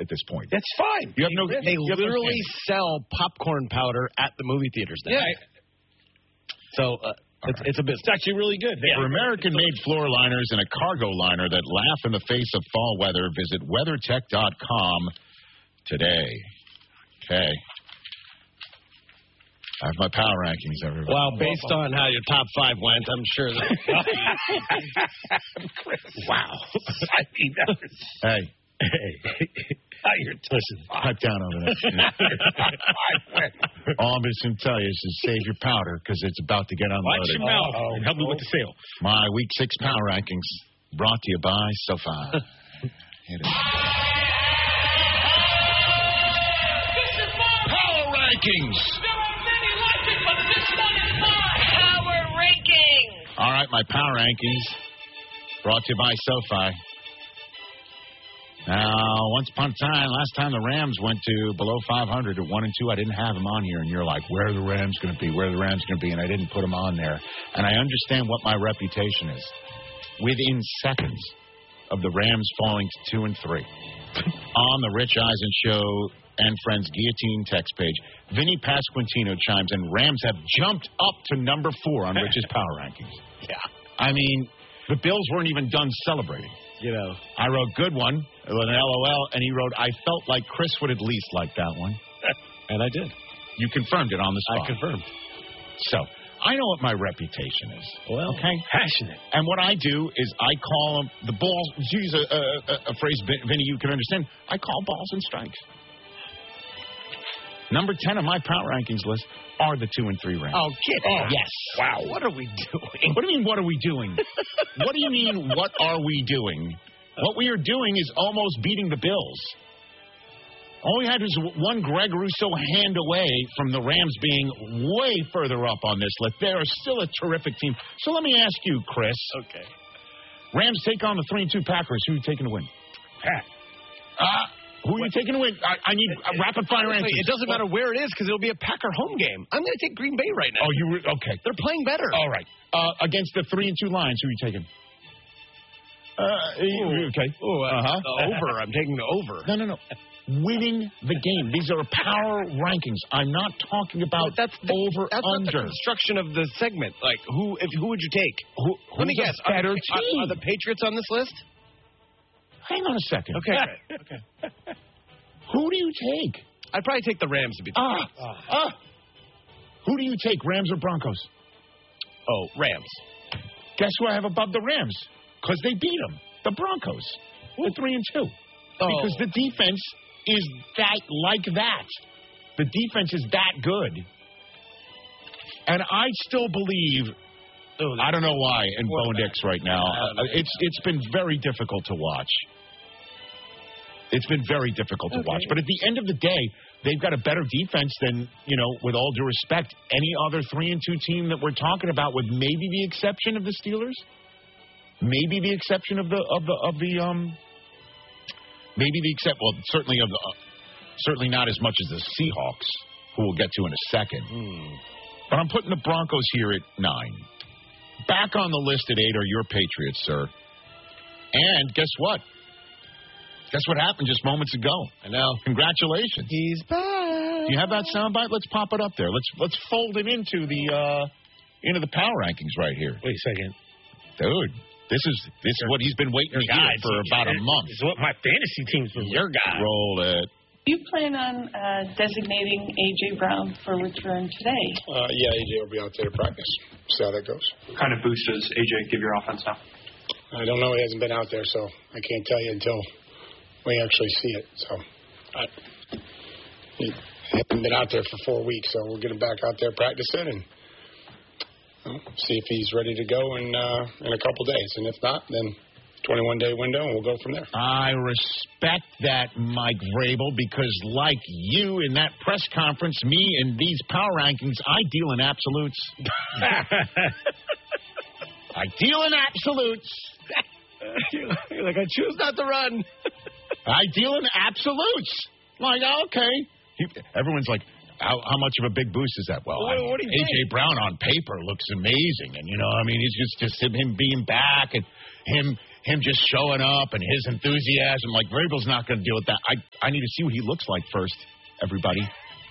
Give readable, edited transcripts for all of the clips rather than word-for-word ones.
at this point. That's fine. You have no. They literally sell popcorn powder at the movie theaters now. Yeah. So it's a business. It's actually really good. For American-made floor liners and a cargo liner that laugh in the face of fall weather, visit WeatherTech.com today. Okay. I have my power rankings, everybody. Well, based on how your top 5 went, I'm sure that... Wow. I mean, that was... Hey. Listen. Cut down over there. All I'm just going to tell you is to save your powder because it's about to get unloaded. Watch your mouth and help me with the sale. My Week 6 power rankings brought to you by SoFi. Hit it. Power rankings. There are many like it, but this one is mine. Power rankings. All right, my power rankings brought to you by SoFi. Now, once upon a time, last time the Rams went to below 500 at 1-2, I didn't have them on here, and you're like, where are the Rams going to be? Where are the Rams going to be? And I didn't put them on there. And I understand what my reputation is. Within seconds of the Rams falling to 2 and 3, on the Rich Eisen Show and Friends Guillotine text page, Vinny Pasquantino chimes in, Rams have jumped up to number 4 on Rich's power rankings. Yeah. I mean, the Bills weren't even done celebrating. You know. I wrote good one with an LOL, and he wrote, I felt like Chris would at least like that one. And I did. You confirmed it on the spot. I confirmed. So, I know what my reputation is. Well, okay? Passionate. And what I do is I call them the balls. To use a phrase, Vinny, you can understand. I call balls and strikes. Number 10 on my power rankings list are the 2 and 3 Rams. Oh, kid. Oh, yes. Wow. What are we doing? What do you mean, what are we doing? What do you mean, what are we doing? What we are doing is almost beating the Bills. All we had was one Greg Rousseau hand away from the Rams being way further up on this list. They are still a terrific team. So let me ask you, Chris. Okay. Rams take on the 3-2 Packers. Who are you taking to win? Pat. Who are you taking to win? I need rapid-fire answers. It doesn't matter where it is because it'll be a Packer home game. I'm going to take Green Bay right now. Oh, okay. They're playing better. All right. Against the 3-2 Lions, who are you taking? Okay. Over. I'm taking the over. No. Winning the game. These are power rankings. I'm not talking about that's over-under. That's not the construction of the segment. Like, who would you take? Let me guess. Better are the Patriots on this list? Hang on a second. Okay. Who do you take? I'd probably take the Rams to beat the Patriots. Who do you take, Rams or Broncos? Oh, Rams. Guess who I have above the Rams? Because they beat them. The Broncos. They're 3-2. Because the defense is that like that. The defense is that good. And I still believe, I don't know why, in Bo Nix right now. It's been very difficult to watch. It's been very difficult to watch. But at the end of the day, they've got a better defense than, with all due respect, any other 3-2 team that we're talking about, with maybe the exception of the Steelers. Maybe the exception of certainly not as much as the Seahawks, who we'll get to in a second. But I'm putting the Broncos here at 9. Back on the list at 8 are your Patriots, sir. And guess what? Guess what happened just moments ago? I know. Congratulations. He's back. Do you have that soundbite? Let's pop it up there. Let's fold it into the power rankings right here. Wait a second. Dude, this is what he's been waiting to hear for about a month. This is what my fantasy team's been. Your guy. Roll it. Do you plan on designating A.J. Brown for return today? Yeah, A.J. will be out there to practice. See how that goes. What kind of boost does A.J. give your offense now? I don't know. He hasn't been out there, so I can't tell you until we actually see it. So he hasn't been out there for 4 weeks, so we'll get him back out there practicing and see if he's ready to go in a couple days. And if not, then 21-day window, and we'll go from there. I respect that, Mike Vrabel, because like you in that press conference, me in these power rankings, I deal in absolutes. I deal in absolutes. You're like, I choose not to run. I deal in absolutes. Like, okay. Everyone's like, how much of a big boost is that? Well, what do you A.J. Brown on paper looks amazing. And, it's just him being back and him just showing up and his enthusiasm. Like, Vrabel's not going to deal with that. I need to see what he looks like first, everybody.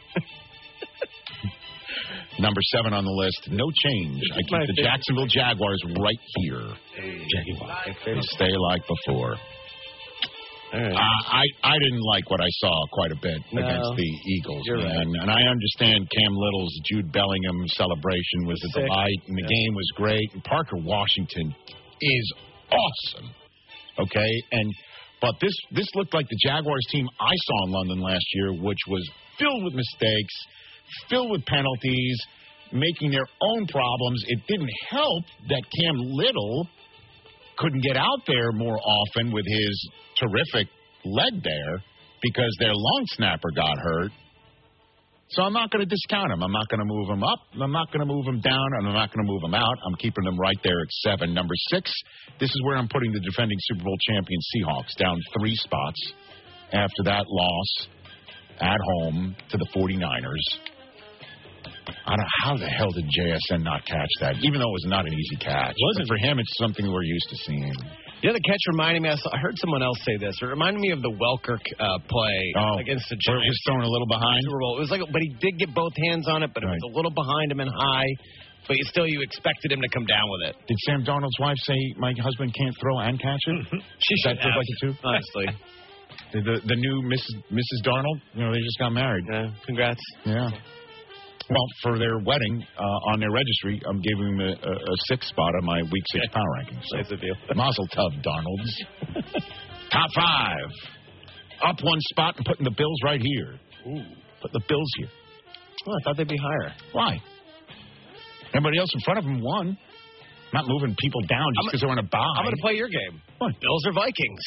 Number 7 on the list, no change. I keep the Jacksonville Jaguars right here. Jaguars. Stay like before. Right. I didn't like what I saw quite a bit against the Eagles, man. Right. And I understand Cam Little's Jude Bellingham celebration was a delight, and the game was great. And Parker Washington is awesome. Okay? But this looked like the Jaguars team I saw in London last year, which was filled with mistakes, filled with penalties, making their own problems. It didn't help that Cam Little couldn't get out there more often with his terrific leg there because their long snapper got hurt. So I'm not going to discount him. I'm not going to move him up. I'm not going to move him down. And I'm not going to move him out. I'm keeping them right there at 7. Number 6, this is where I'm putting the defending Super Bowl champion Seahawks down 3 spots after that loss at home to the 49ers. I don't know, how the hell did JSN not catch that? Even though it was not an easy catch. But for him, it's something we're used to seeing. The other catch reminded me, I heard someone else say this. It reminded me of the Welker play against the Giants. Where he was thrown a little behind? Super Bowl. It was like, but he did get both hands on it, but it was a little behind him and high. But you expected him to come down with it. Did Sam Darnold's wife say, my husband can't throw and catch it? She should have. Like it too? Honestly. The new Mrs. Darnold, they just got married. Yeah, congrats. Yeah. Well, for their wedding, on their registry, I'm giving them a 6th spot on my Week 6 power rankings. So. Nice of you. Mazel tov, Darnolds. Top 5. Up 1 spot and putting the Bills right here. Ooh. Put the Bills here. Well, I thought they'd be higher. Why? Everybody else in front of them won. Not moving people down just because they're on a bye. I'm going to play your game. What? Bills or Vikings?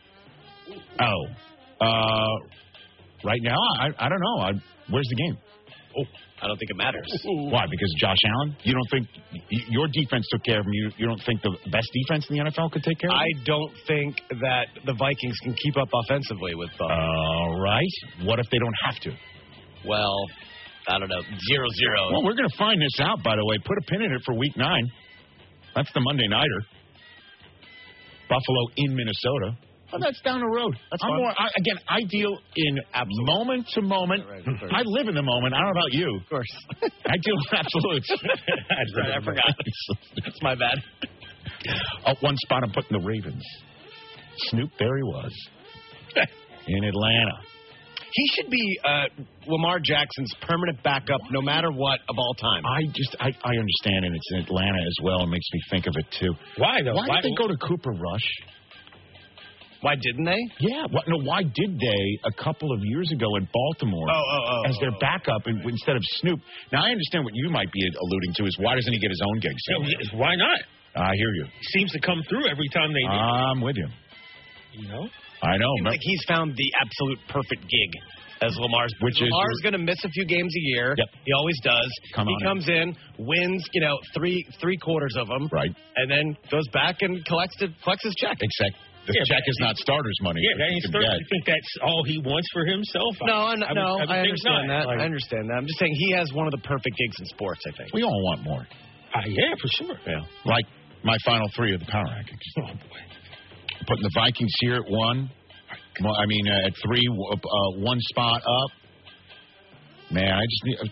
Right now, I don't know. Where's the game? Oh, I don't think it matters. Why? Because Josh Allen? You don't think your defense took care of him? You don't think the best defense in the NFL could take care of him? I don't think that the Vikings can keep up offensively with them. All right. What if they don't have to? Well, I don't know. 0-0. Well, we're going to find this out, by the way. Put a pin in it for Week 9. That's the Monday Nighter. Buffalo in Minnesota. Oh, that's down the road. That's I'm fun. more, again, I deal in moment to moment. Right. I live in the moment. I don't know about you. Of course. I deal in absolutes. I forgot. That's my bad. Up 1 spot, I'm putting the Ravens. Snoop, there he was. In Atlanta. He should be Lamar Jackson's permanent backup no matter what of all time. I understand, and it's in Atlanta as well. It makes me think of it, too. Why, though? Why did they go to Cooper Rush? Why didn't they? Yeah. Why did they a couple of years ago in Baltimore as their backup instead of Snoop? Now, I understand what you might be alluding to is why doesn't he get his own gigs? Why not? I hear you. He seems to come through every time they do. I'm with you. You know? I know. Like he's found the absolute perfect gig as Lamar's. Lamar's going to miss a few games a year. Yep. He always does. He comes in, wins, three quarters of them. Right. And then goes back and collects his check. Except the check is not starter's money. Yeah, that ain't starter. You think that's all he wants for himself? No, I understand that. I understand that. I'm just saying he has one of the perfect gigs in sports, I think. We all want more. Yeah, for sure. Yeah. Like my final 3 of the power rankings. Oh, boy. Putting the Vikings here at 1. Well, at 3, 1 spot up. Man, I just need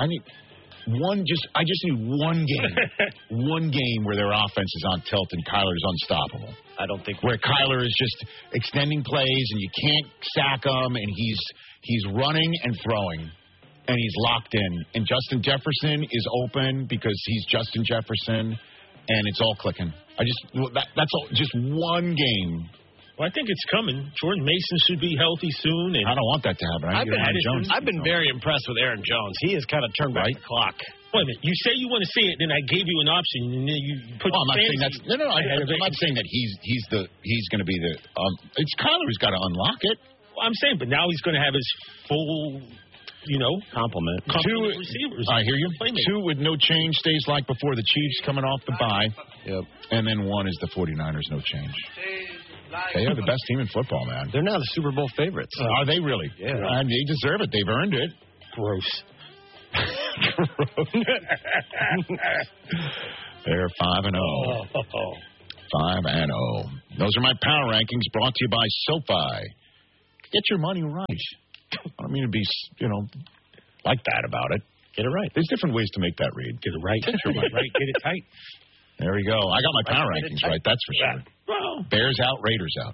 one game. One game where their offense is on tilt and Kyler's unstoppable. I don't think where Kyler is just extending plays and you can't sack him and he's running and throwing and he's locked in. And Justin Jefferson is open because he's Justin Jefferson and it's all clicking. That's all, just one game. Well, I think it's coming. Jordan Mason should be healthy soon. And I don't want that to happen. I've been very impressed with Aaron Jones. He has kind of turned back the clock. Wait a minute. You say you want to see it, then I gave you an option, and then you put. I'm not saying that's I'm not saying that he's going to be the. It's Kyler who's got to unlock it. Well, I'm saying, but now he's going to have his full. Compliment. 2 receivers. I hear you. 2 with no change stays like before the Chiefs coming off the bye. Yep. And then 1 is the 49ers, no change. They are the best team in football, man. They're now the Super Bowl favorites. Are they really? Yeah. And they deserve it. They've earned it. Gross. They're 5-0. 5-0. Those are my power rankings brought to you by SoFi. Get your money right. I don't mean to be, like that about it. Get it right. There's different ways to make that read. Get it right. Get your money right. Get it tight. There we go. I got my power rankings right. That's for sure. Well, Bears out, Raiders out.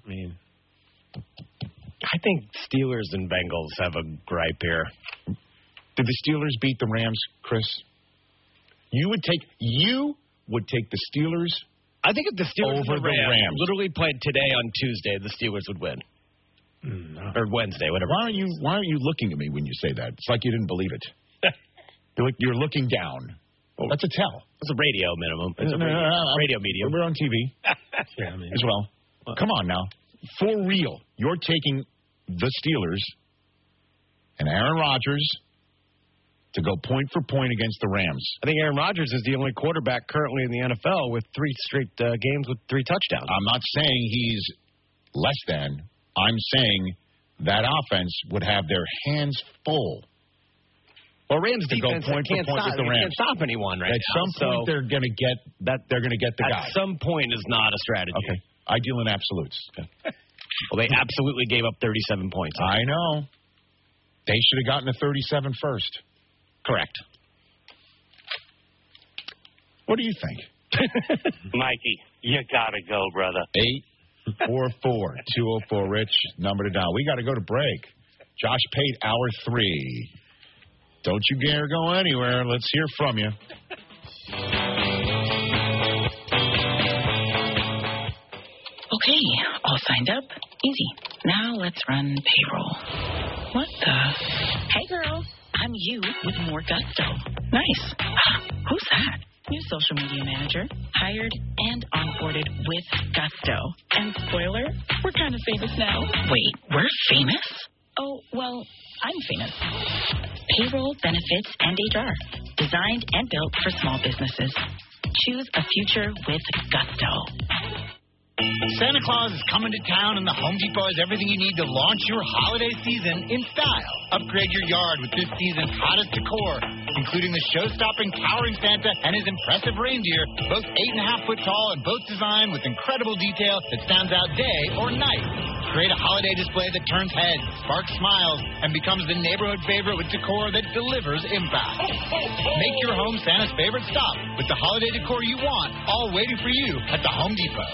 I think Steelers and Bengals have a gripe here. Did the Steelers beat the Rams, Chris? You would take the Steelers. I think if the Steelers over and the Rams literally played today on Tuesday, the Steelers would win. No. Or Wednesday, whatever. Why aren't you looking at me when you say that? It's like you didn't believe it. You're looking down. Well, that's a tell. It's a radio minimum. It's a radio medium. We're on TV as well. Come on now. For real. You're taking the Steelers and Aaron Rodgers to go point for point against the Rams. I think Aaron Rodgers is the only quarterback currently in the NFL with 3 straight games with 3 touchdowns. I'm not saying he's less than. I'm saying that offense would have their hands full. Well, Rams defense can't stop anyone right now. At some point, they're going to get that. They're going to get the guy. At some point is not a strategy. Okay, I deal in absolutes. Okay. Well, they absolutely gave up 37 points. I know. They should have gotten to 37 first. Correct. What do you think? Mikey, you gotta go, brother. 844-204 Rich, number to dial. We got to go to break. Josh Pate, hour 3. Don't you dare go anywhere. Let's hear from you. Okay, all signed up. Easy. Now let's run payroll. What the? Hey, girl. I'm you with more gusto. Nice. Who's that? New social media manager. Hired and onboarded with gusto. And spoiler, we're kind of famous now. Wait, we're famous? Oh, well, I'm famous. Payroll, benefits, and HR. Designed and built for small businesses. Choose a future with gusto. Santa Claus is coming to town, and the Home Depot has everything you need to launch your holiday season in style. Upgrade your yard with this season's hottest decor, including the show-stopping towering Santa and his impressive reindeer, both 8.5 foot tall and both designed with incredible detail that stands out day or night. Create a holiday display that turns heads, sparks smiles, and becomes the neighborhood favorite with decor that delivers impact. Make your home Santa's favorite stop with the holiday decor you want, all waiting for you at the Home Depot.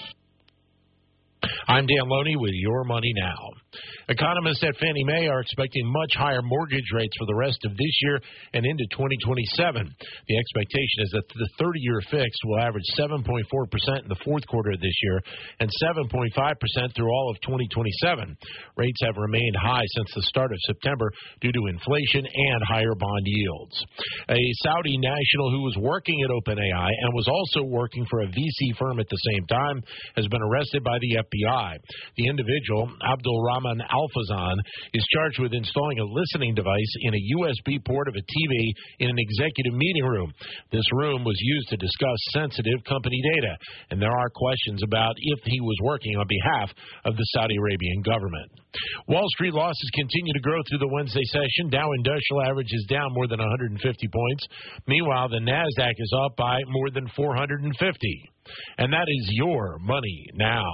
I'm Dan Loney with Your Money Now. Economists at Fannie Mae are expecting much higher mortgage rates for the rest of this year and into 2027. The expectation is that the 30-year fix will average 7.4% in the fourth quarter of this year and 7.5% through all of 2027. Rates have remained high since the start of September due to inflation and higher bond yields. A Saudi national who was working at OpenAI and was also working for a VC firm at the same time has been arrested by the FBI. The individual, Abdul Rahman Al-Fazan, is charged with installing a listening device in a USB port of a TV in an executive meeting room. This room was used to discuss sensitive company data, and there are questions about if he was working on behalf of the Saudi Arabian government. Wall Street losses continue to grow through the Wednesday session. Dow Industrial Average is down more than 150 points. Meanwhile, the NASDAQ is up by more than 450. And that is Your Money Now.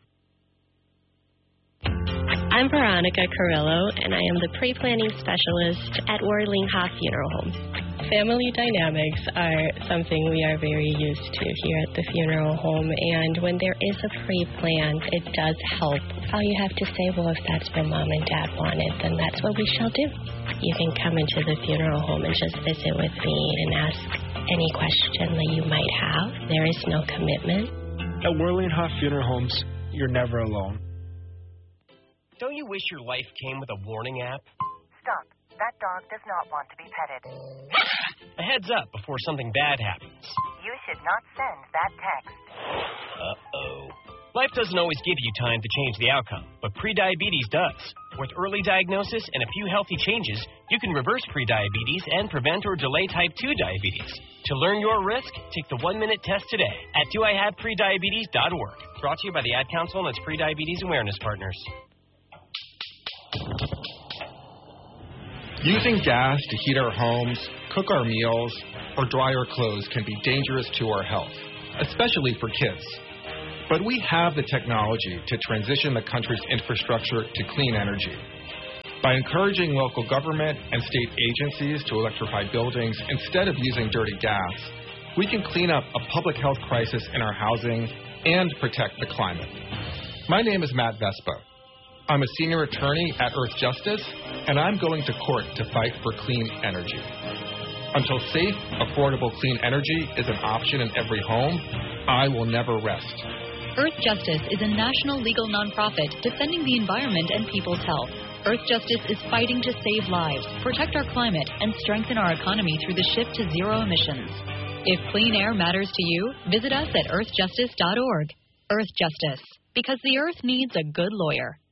I'm Veronica Carrillo, and I am the pre-planning specialist at Orling Haas Funeral Home. Family dynamics are something we are very used to here at the funeral home, and when there is a pre-plan, it does help. All you have to say, well, if that's what Mom and Dad wanted, then that's what we shall do. You can come into the funeral home and just visit with me and ask any question that you might have. There is no commitment. At Orling Haas Funeral Homes, you're never alone. Don't you wish your life came with a warning app? Stop. That dog does not want to be petted. A heads up before something bad happens. You should not send that text. Uh-oh. Life doesn't always give you time to change the outcome, but prediabetes does. With early diagnosis and a few healthy changes, you can reverse prediabetes and prevent or delay type 2 diabetes. To learn your risk, take the 1-minute test today at doihaveprediabetes.org. Brought to you by the Ad Council and its Prediabetes Awareness Partners. Using gas to heat our homes, cook our meals, or dry our clothes can be dangerous to our health, especially for kids. But we have the technology to transition the country's infrastructure to clean energy. By encouraging local government and state agencies to electrify buildings instead of using dirty gas, we can clean up a public health crisis in our housing and protect the climate. My name is Matt Vespa. I'm a senior attorney at Earth Justice, and I'm going to court to fight for clean energy. Until safe, affordable clean energy is an option in every home, I will never rest. Earth Justice is a national legal nonprofit defending the environment and people's health. Earth Justice is fighting to save lives, protect our climate, and strengthen our economy through the shift to zero emissions. If clean air matters to you, visit us at earthjustice.org. Earth Justice, because the earth needs a good lawyer.